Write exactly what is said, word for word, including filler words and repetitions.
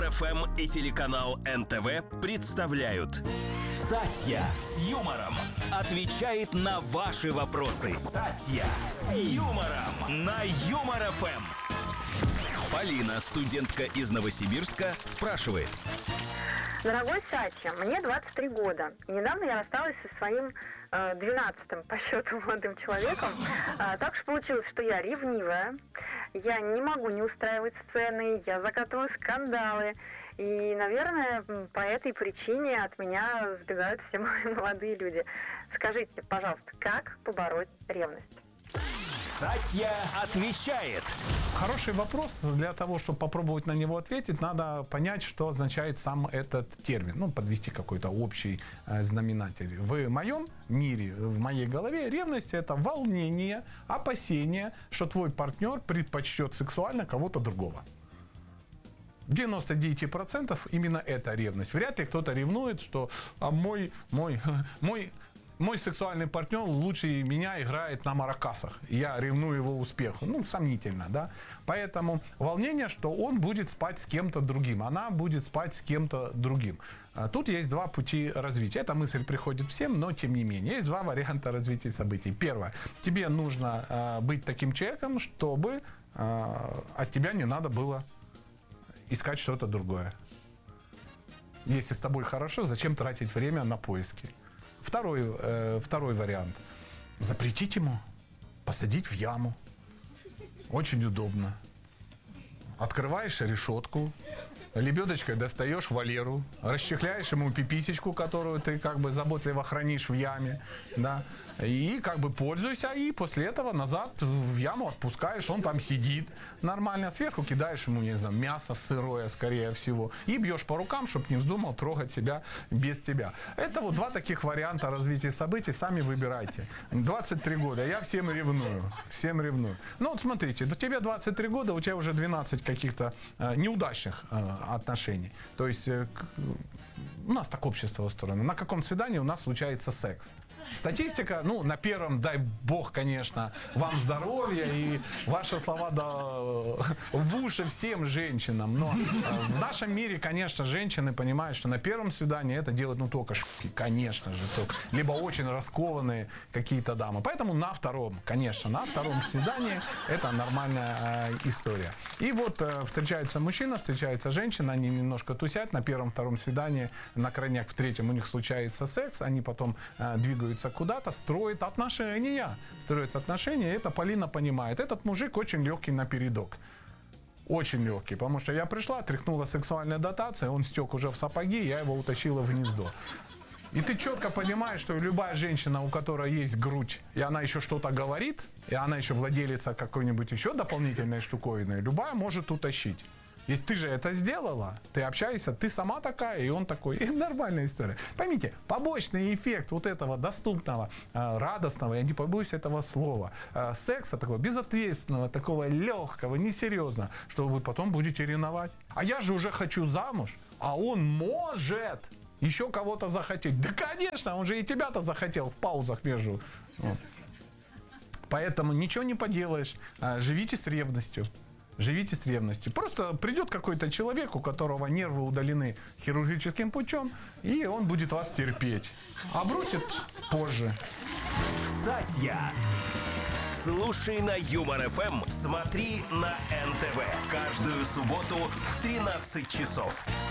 эф эм и телеканал эн тэ вэ представляют «Сатья с юмором» отвечает на ваши вопросы. «Сатья с юмором» на Юмор эф эм. Полина, студентка из Новосибирска, спрашивает. Дорогой Сатья, мне двадцать три года. И недавно я рассталась со своим э, двенадцатым по счету молодым человеком. А, так уж получилось, что я ревнивая. Я не могу не устраивать сцены, я закатываю скандалы. И, наверное, по этой причине от меня сбегают все мои молодые люди. Скажите, пожалуйста, как побороть ревность? Сатья отвечает. Хороший вопрос. Для того, чтобы попробовать на него ответить, надо понять, что означает сам этот термин. Ну, подвести какой-то общий э, знаменатель. В моем мире, в моей голове ревность – это волнение, опасение, что твой партнер предпочтет сексуально кого-то другого. девяносто девять процентов именно это ревность. Вряд ли кто-то ревнует, что а мой, мой, мой, мой сексуальный партнер лучше меня играет на маракасах. Я ревную его успеху. Ну, сомнительно, да. Поэтому волнение, что он будет спать с кем-то другим, она будет спать с кем-то другим. Тут есть два пути развития. Эта мысль приходит всем, но тем не менее. Есть два варианта развития событий. Первое. Тебе нужно э, быть таким человеком, чтобы э, от тебя не надо было искать что-то другое. Если с тобой хорошо, зачем тратить время на поиски? Второй, э, второй вариант. Запретить ему, посадить в яму. Очень удобно. Открываешь решетку, лебедочкой достаешь Валеру, расчехляешь ему пиписечку, которую ты как бы заботливо хранишь в яме, да, и как бы пользуйся, и после этого назад в яму отпускаешь, он там сидит нормально, сверху кидаешь ему, не знаю, мясо сырое, скорее всего, и бьешь по рукам, чтобы не вздумал трогать себя без тебя. Это вот два таких варианта развития событий, сами выбирайте. двадцать три года, я всем ревную, всем ревную. Ну вот смотрите, у тебя двадцать три года, у тебя уже двенадцать каких-то э, неудачных э, отношений. То есть э, к, у нас так общество устроено. На каком свидании у нас случается секс? Статистика, ну, на первом, дай бог, конечно, вам здоровья и ваши слова да, в уши всем женщинам. Но в нашем мире, конечно, женщины понимают, что на первом свидании это делают, ну, только шутки, конечно же, только, либо очень раскованные какие-то дамы. Поэтому на втором, конечно, на втором свидании это нормальная э, история. И вот э, встречается мужчина, встречается женщина, они немножко тусят, на первом-втором свидании, на крайняк в третьем у них случается секс, они потом э, двигаются куда-то, строит отношения. Строит отношения, это Полина понимает. Этот мужик очень легкий на передок. Очень легкий, потому что я пришла, тряхнула сексуальная дотация, он стек уже в сапоги, я его утащила в гнездо. И ты четко понимаешь, что любая женщина, у которой есть грудь, и она еще что-то говорит, и она еще владелица какой-нибудь еще дополнительной штуковины, любая может утащить. Если ты же это сделала, ты общаешься, ты сама такая, и он такой. И нормальная история. Поймите, побочный эффект вот этого доступного, радостного, я не побоюсь этого слова, секса такого безответственного, такого легкого, несерьезного, что вы потом будете ревновать. А я же уже хочу замуж, а он может еще кого-то захотеть. Да, конечно, он же и тебя-то захотел в паузах между. Вот. Поэтому ничего не поделаешь. Живите с ревностью. Живите с ревностью. Просто придет какой-то человек, у которого нервы удалены хирургическим путем, и он будет вас терпеть. А бросит позже. Сатья. Слушай на Юмор эф эм, смотри на эн тэ вэ. Каждую субботу в тринадцать часов.